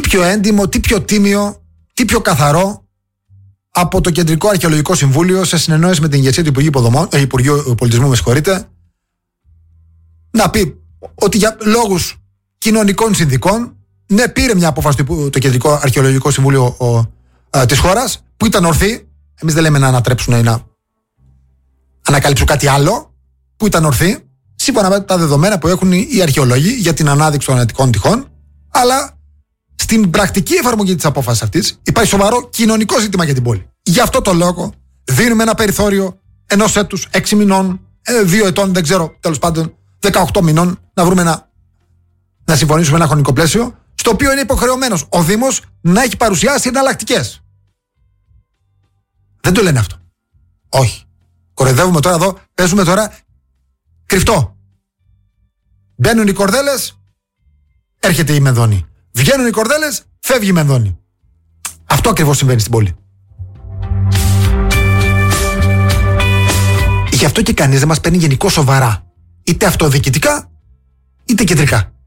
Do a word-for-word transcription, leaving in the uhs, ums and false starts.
πιο έντιμο, τι πιο τίμιο, τι πιο καθαρό από το Κεντρικό Αρχαιολογικό Συμβούλιο σε συνεννόηση με την ηγεσία του Υπουργείου, Υποδομών, ε, Υπουργείου Πολιτισμού, με συγχωρείτε, να πει ότι για λόγους κοινωνικών συνδικών, ναι, πήρε μια απόφαση το Κεντρικό Αρχαιολογικό Συμβούλιο ε, της χώρας, που ήταν ορθή. Εμείς δεν λέμε να ανατρέψουν ή να ανακαλύψουν κάτι άλλο, που ήταν ορθή, σύμφωνα με τα δεδομένα που έχουν οι αρχαιολόγοι για την ανάδειξη των Αττικών τυχών, αλλά στην πρακτική εφαρμογή της απόφασης αυτής υπάρχει σοβαρό κοινωνικό ζήτημα για την πόλη. Γι' αυτό το λόγο δίνουμε ένα περιθώριο ενός έτους, έξι μηνών, δύο ετών, δεν ξέρω, τέλος πάντων, δεκαοκτώ μηνών, να βρούμε ένα, να συμφωνήσουμε ένα χρονικό πλαίσιο, στο οποίο είναι υποχρεωμένος ο Δήμος να έχει παρουσιάσει εναλλακτικές. Δεν το λένε αυτό. Όχι. Κοροϊδεύουμε τώρα εδώ, παίζουμε τώρα κρυφτό. Μπαίνουν οι κορδέλες, έρχεται η Μενδώνη. Βγαίνουν οι κορδέλες, φεύγει η Μενδώνη. Αυτό ακριβώς συμβαίνει στην πόλη. Γι' αυτό και κανείς δεν μας παίρνει γενικώς σοβαρά. Είτε αυτοδιοικητικά, είτε κεντρικά.